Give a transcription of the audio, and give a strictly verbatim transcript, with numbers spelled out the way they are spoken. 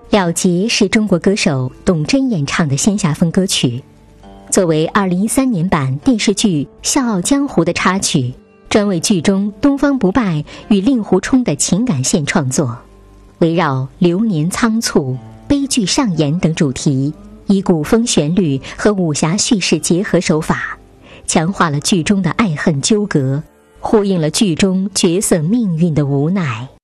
了结是中国歌手董贞演唱的仙侠风歌曲，作为二零一三年版电视剧《笑傲江湖》的插曲，专为剧中东方不败与令狐冲的情感线创作，围绕流年仓促、悲剧上演等主题，以古风旋律和武侠叙事结合手法，强化了剧中的爱恨纠葛，呼应了剧中角色命运的无奈。